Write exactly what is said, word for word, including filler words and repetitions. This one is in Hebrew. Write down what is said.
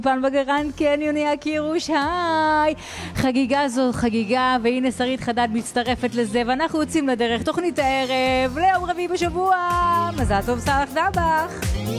פן בגרנד קניון יכירוש, היי! חגיגה זו חגיגה, והנה שרית חדד מצטרפת לזה, ואנחנו יוצאים לדרך תוכנית הערב ליום רביעי בשבוע. מזל טוב סאלח דבח.